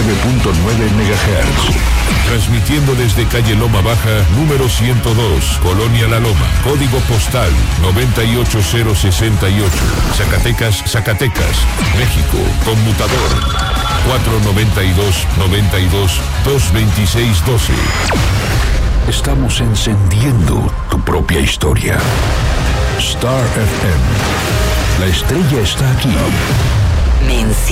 MHz. Transmitiendo desde calle Loma Baja, número 102, Colonia La Loma, código postal 98068, Zacatecas, México, conmutador 492-92-226-12. Estamos encendiendo tu propia historia. Star FM. La estrella está aquí.